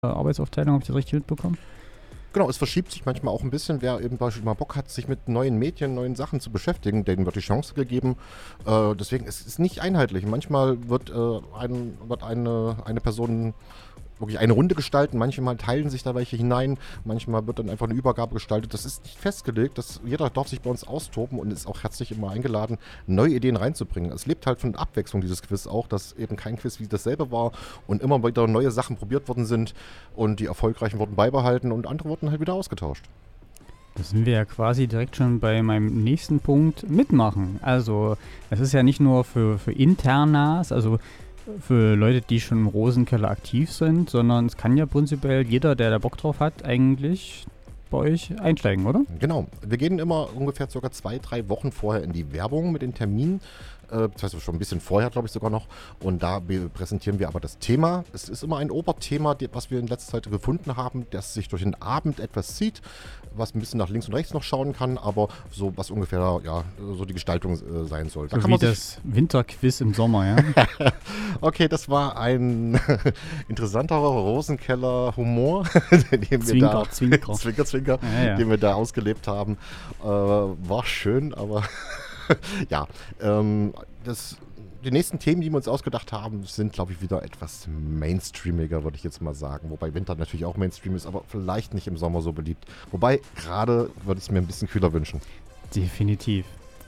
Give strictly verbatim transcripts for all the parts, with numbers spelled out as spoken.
Arbeitsaufteilung, habe ich das richtig mitbekommen? Genau, es verschiebt sich manchmal auch ein bisschen. Wer eben beispielsweise mal Bock hat, sich mit neuen Medien, neuen Sachen zu beschäftigen, denen wird die Chance gegeben. Äh, deswegen es ist es nicht einheitlich. Manchmal wird, äh, ein, wird eine, eine Person wirklich eine Runde gestalten, manchmal teilen sich da welche hinein, manchmal wird dann einfach eine Übergabe gestaltet. Das ist nicht festgelegt, das, jeder darf sich bei uns austoben und ist auch herzlich immer eingeladen, neue Ideen reinzubringen. Es lebt halt von der Abwechslung, dieses Quiz auch, dass eben kein Quiz wie dasselbe war und immer wieder neue Sachen probiert worden sind und die erfolgreichen wurden beibehalten und andere wurden halt wieder ausgetauscht. Da sind wir ja quasi direkt schon bei meinem nächsten Punkt, mitmachen. Also es ist ja nicht nur für, für Internas, also für Leute, die schon im Rosenkeller aktiv sind, sondern es kann ja prinzipiell jeder, der da Bock drauf hat, eigentlich bei euch einsteigen, oder? Genau. Wir gehen immer ungefähr circa zwei, drei Wochen vorher in die Werbung mit den Terminen. Äh, das heißt schon ein bisschen vorher, glaube ich sogar noch. Und da präsentieren wir aber das Thema. Es ist immer ein Oberthema, was wir in letzter Zeit gefunden haben, das sich durch den Abend etwas zieht, was ein bisschen nach links und rechts noch schauen kann, aber so was ungefähr ja so die Gestaltung äh, sein soll. Da so kann wie man das Winterquiz im Sommer, ja? Okay, das war ein interessanterer Rosenkeller-Humor, den wir Zwinker, da, Zwinker. Zwinker, Zwinker, Ja, ja. den wir da ausgelebt haben. Äh, war schön, aber ja, ähm, das, die nächsten Themen, die wir uns ausgedacht haben, sind, glaube ich, wieder etwas mainstreamiger, würde ich jetzt mal sagen. Wobei Winter natürlich auch Mainstream ist, aber vielleicht nicht im Sommer so beliebt. Wobei, gerade würde ich es mir ein bisschen kühler wünschen. Definitiv.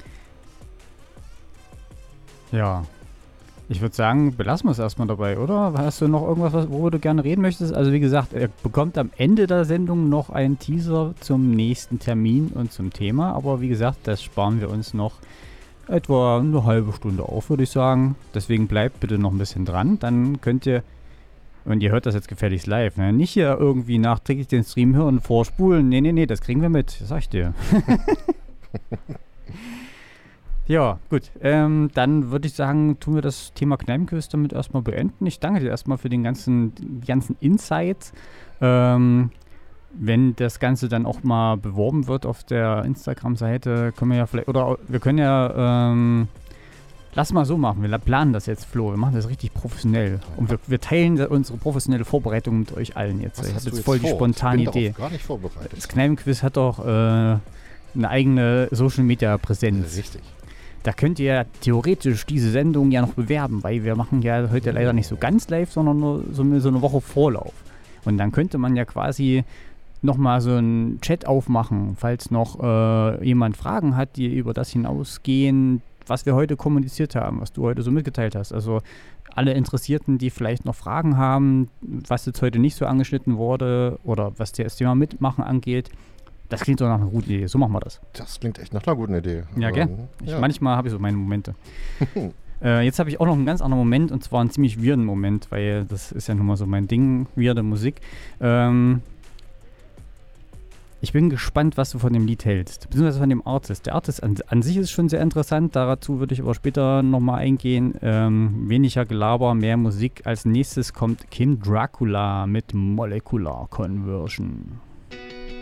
Ja. Ich würde sagen, belassen wir es erstmal dabei, oder? Hast du noch irgendwas, worüber du gerne reden möchtest? Also wie gesagt, er bekommt am Ende der Sendung noch einen Teaser zum nächsten Termin und zum Thema. Aber wie gesagt, das sparen wir uns noch etwa eine halbe Stunde auf, würde ich sagen. Deswegen bleibt bitte noch ein bisschen dran. Dann könnt ihr, und ihr hört das jetzt gefälligst live, ne? Nicht hier irgendwie nachträglich den Stream hören und vorspulen. Nee, nee, nee, das kriegen wir mit, das sag ich dir. Ja, gut. Ähm, dann würde ich sagen, tun wir das Thema Kneipenquiz damit erstmal beenden. Ich danke dir erstmal für den ganzen, die ganzen Insights. Ähm, wenn das Ganze dann auch mal beworben wird auf der Instagram-Seite, können wir ja vielleicht, oder wir können ja, ähm, lass mal so machen, wir planen das jetzt, Flo, wir machen das richtig professionell. Und wir, wir teilen unsere professionelle Vorbereitung mit euch allen jetzt. Was ich hast habe du jetzt voll jetzt die vor? spontane Ich bin Idee. darauf gar nicht vorbereitet. Das Kneipenquiz hat doch äh, eine eigene Social-Media-Präsenz. Richtig. Da könnt ihr theoretisch diese Sendung ja noch bewerben, weil wir machen ja heute leider nicht so ganz live, sondern nur so eine, so eine Woche Vorlauf. Und dann könnte man ja quasi nochmal so einen Chat aufmachen, falls noch äh, jemand Fragen hat, die über das hinausgehen, was wir heute kommuniziert haben, was du heute so mitgeteilt hast. Also alle Interessierten, die vielleicht noch Fragen haben, was jetzt heute nicht so angeschnitten wurde oder was das Thema Mitmachen angeht. Das klingt doch nach einer guten Idee. So machen wir das. Das klingt echt nach einer guten Idee. Ja, gell? Ich, ja. Manchmal habe ich so meine Momente. äh, jetzt habe ich auch noch einen ganz anderen Moment und zwar einen ziemlich weirden Moment, weil das ist ja nun mal so mein Ding, weirde Musik. Ähm, ich bin gespannt, was du von dem Lied hältst, beziehungsweise von dem Artist. Der Artist an, an sich ist schon sehr interessant, dazu würde ich aber später nochmal eingehen. Ähm, weniger Gelaber, mehr Musik. Als nächstes kommt Kim Dracula mit Molecular Conversion.